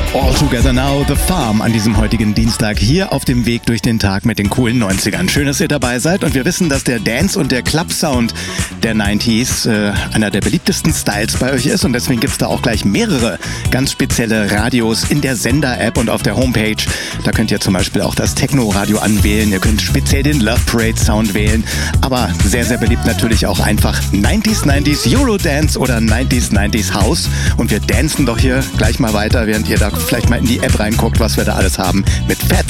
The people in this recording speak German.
All Together Now, The Farm an diesem heutigen Dienstag hier auf dem Weg durch den Tag mit den coolen 90ern. Schön, dass ihr dabei seid und wir wissen, dass der Dance- und der Club-Sound der 90s einer der beliebtesten Styles bei euch ist und deswegen gibt's da auch gleich mehrere ganz spezielle Radios in der Sender-App und auf der Homepage. Da könnt ihr zum Beispiel auch das Techno-Radio anwählen, ihr könnt speziell den Love Parade-Sound wählen, aber sehr, sehr beliebt natürlich auch einfach 90s Eurodance oder 90s House und wir dancen doch hier gleich mal weiter, während ihr da vielleicht mal in die App reinguckt, was wir da alles haben mit Fats